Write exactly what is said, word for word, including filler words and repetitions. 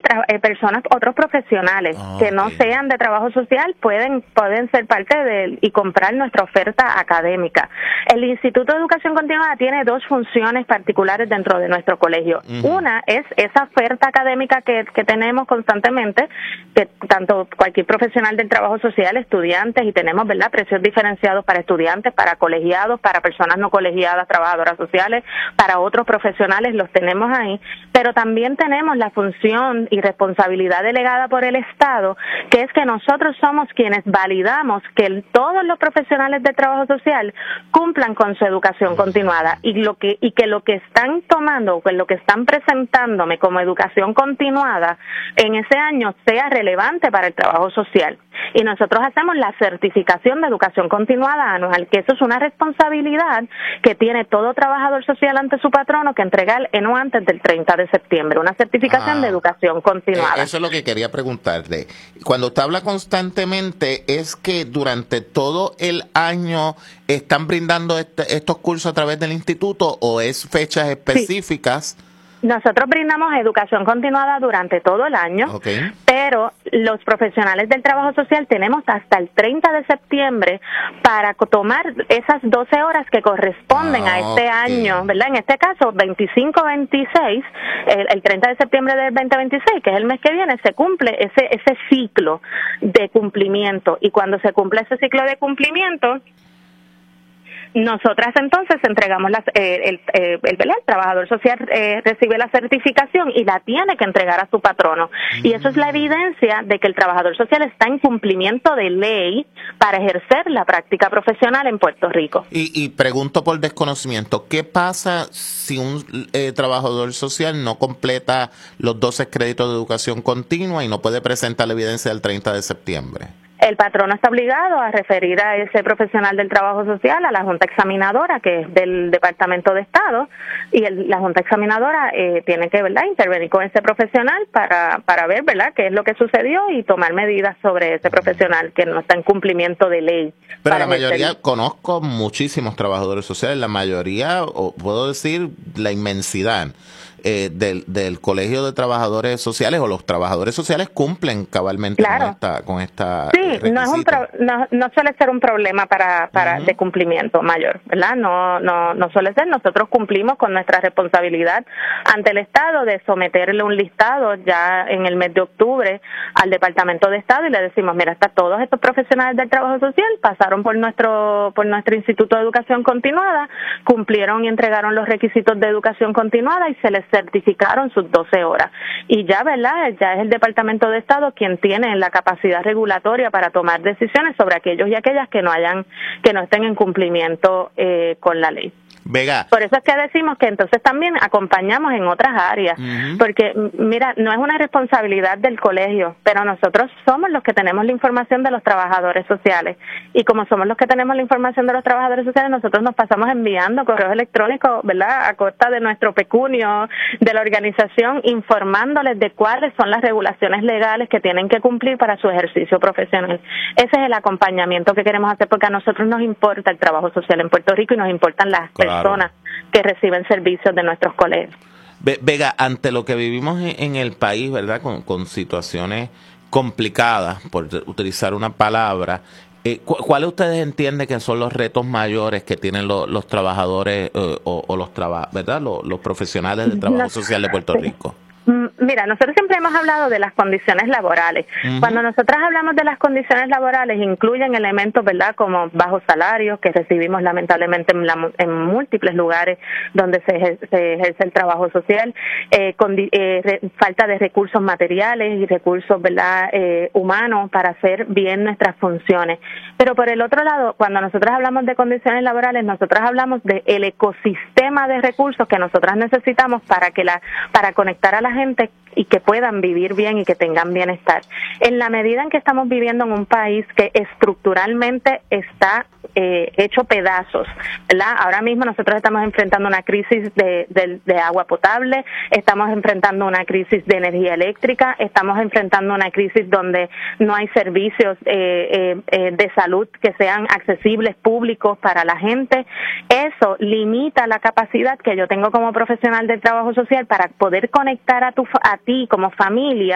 tra- eh, personas, otros profesionales oh, que no okay. sean de trabajo social pueden pueden ser parte de y comprar nuestra oferta académica. El Instituto de Educación Continuada tiene dos funciones particulares dentro de nuestro colegio. Uh-huh. Una es esa oferta académica que, que tenemos constantemente, que tanto cualquier profesional del trabajo social, estudiantes, y tenemos, ¿verdad?, precios diferenciados para estudiantes, para colegiados, para personas no colegiadas, trabajadoras sociales, para otros profesionales, los tenemos ahí, pero también tenemos la función y responsabilidad delegada por el Estado, que es que nosotros somos quienes validamos que el, todos los profesionales del trabajo social cumplan con su educación continuada y lo que y que lo que están tomando, que lo que están presentándome como educación continuada en ese año sea relevante para el trabajo social. Y nosotros hacemos la certificación de educación continuada anual, que eso es una responsabilidad que tiene todo trabajador social ante su patrono que entregar en o antes del treinta de septiembre, una certificación ah, de educación continuada. Eh, eso es lo que quería preguntarle. Cuando usted habla constantemente, ¿es que durante todo el año están brindando este, estos cursos a través del instituto o es fechas específicas? Sí. Nosotros brindamos educación continuada durante todo el año, okay. Pero los profesionales del trabajo social tenemos hasta el treinta de septiembre para tomar esas doce horas que corresponden ah, a este okay. año, ¿verdad? En este caso, veinticinco veintiséis, el, el treinta de septiembre del veinte veintiséis, que es el mes que viene, se cumple ese, ese ciclo de cumplimiento. Y cuando se cumple ese ciclo de cumplimiento, nosotras entonces entregamos las, eh, el, eh, el, el trabajador social eh, recibe la certificación y la tiene que entregar a su patrono. Mm. Y eso es la evidencia de que el trabajador social está en cumplimiento de ley para ejercer la práctica profesional en Puerto Rico. Y, y pregunto por desconocimiento, ¿qué pasa si un eh, trabajador social no completa los doce créditos de educación continua y no puede presentar la evidencia del treinta de septiembre? El patrono está obligado a referir a ese profesional del trabajo social a la Junta Examinadora, que es del Departamento de Estado, y el, la Junta Examinadora eh, tiene que, ¿verdad?, intervenir con ese profesional para para ver, ¿verdad?, qué es lo que sucedió y tomar medidas sobre ese profesional que no está en cumplimiento de ley. Pero la mayoría, el... conozco muchísimos trabajadores sociales, la mayoría, o puedo decir la inmensidad, Eh, del, del Colegio de Trabajadores Sociales o los trabajadores sociales cumplen cabalmente claro. con esta con esta sí requisito. no es un pro, no, no suele ser un problema para para uh-huh. de cumplimiento mayor, ¿verdad? No no no suele ser. Nosotros cumplimos con nuestra responsabilidad ante el Estado de someterle un listado ya en el mes de octubre al Departamento de Estado y le decimos, mira, hasta todos estos profesionales del trabajo social pasaron por nuestro por nuestro Instituto de Educación Continuada, cumplieron y entregaron los requisitos de educación continuada y se les certificaron sus doce horas. Y ya, ¿verdad?, ya es el Departamento de Estado quien tiene la capacidad regulatoria para tomar decisiones sobre aquellos y aquellas que no hayan, que no estén en cumplimiento eh, con la ley. Vega. Por eso es que decimos que entonces también acompañamos en otras áreas, uh-huh. porque mira, no es una responsabilidad del colegio, pero nosotros somos los que tenemos la información de los trabajadores sociales y como somos los que tenemos la información de los trabajadores sociales, nosotros nos pasamos enviando correos electrónicos, ¿verdad?, a costa de nuestro pecunio, de la organización, informándoles de cuáles son las regulaciones legales que tienen que cumplir para su ejercicio profesional. Ese es el acompañamiento que queremos hacer porque a nosotros nos importa el trabajo social en Puerto Rico y nos importan las personas personas que reciben servicios de nuestros colegios. Vega, ante lo que vivimos en el país, ¿verdad?, con, con situaciones complicadas, por utilizar una palabra, eh, ¿cuáles ustedes entienden que son los retos mayores que tienen los, los trabajadores eh, o, o los traba, ¿verdad?, los, los profesionales del trabajo no, social de Puerto Rico? Mira, nosotros siempre hemos hablado de las condiciones laborales. Uh-huh. Cuando nosotras hablamos de las condiciones laborales, incluyen elementos, ¿verdad?, como bajos salarios, que recibimos lamentablemente en, la, en múltiples lugares donde se ejerce, se ejerce el trabajo social, eh, con, eh, re, falta de recursos materiales y recursos, ¿verdad?, eh, humanos para hacer bien nuestras funciones. Pero por el otro lado, cuando nosotros hablamos de condiciones laborales, nosotras hablamos de el ecosistema de recursos que nosotras necesitamos para que la para conectar a la gente y que puedan vivir bien y que tengan bienestar. En la medida en que estamos viviendo en un país que estructuralmente está eh, hecho pedazos, ¿verdad? Ahora mismo nosotros estamos enfrentando una crisis de, de, de agua potable, estamos enfrentando una crisis de energía eléctrica, estamos enfrentando una crisis donde no hay servicios eh, eh, de salud que sean accesibles, públicos para la gente. Eso limita la capacidad que yo tengo como profesional del trabajo social para poder conectar a tu a ti como familia